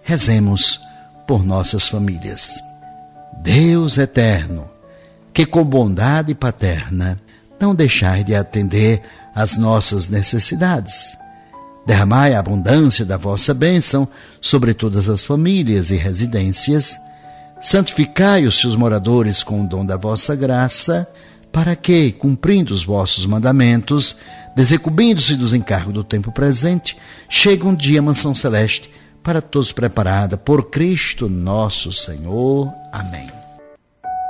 Rezemos por nossas famílias. Deus eterno, que com bondade paterna não deixai de atender às nossas necessidades. Derramai a abundância da vossa bênção sobre todas as famílias e residências. Santificai os seus moradores com o dom da vossa graça, para que, cumprindo os vossos mandamentos, desencumbindo-se dos encargos do tempo presente, chegue um dia a mansão celeste para todos preparada por Cristo nosso Senhor. Amém.